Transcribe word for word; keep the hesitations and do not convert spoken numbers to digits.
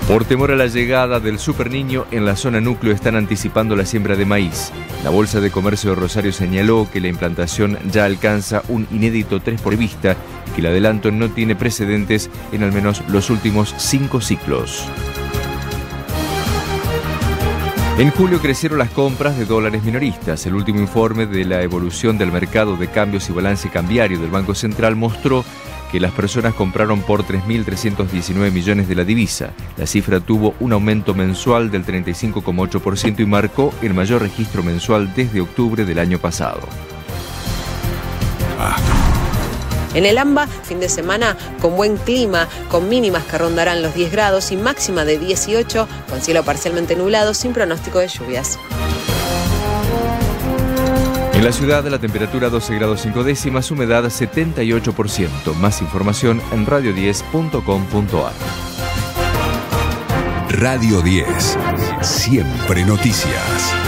Por temor a la llegada del Super Niño, en la zona núcleo están anticipando la siembra de maíz. La Bolsa de Comercio de Rosario señaló que la implantación ya alcanza un inédito tres por vista y que el adelanto no tiene precedentes en al menos los últimos cinco ciclos. En julio crecieron las compras de dólares minoristas. El último informe de la evolución del mercado de cambios y balance cambiario del Banco Central mostró que las personas compraron por tres mil trescientos diecinueve millones de la divisa. La cifra tuvo un aumento mensual del treinta y cinco coma ocho por ciento y marcó el mayor registro mensual desde octubre del año pasado. Ah. En el AMBA, fin de semana con buen clima, con mínimas que rondarán los diez grados y máxima de dieciocho, con cielo parcialmente nublado sin pronóstico de lluvias. En la ciudad, la temperatura doce grados cinco décimas, humedad setenta y ocho por ciento. Más información en radio diez punto com punto a r. Radio diez, siempre noticias.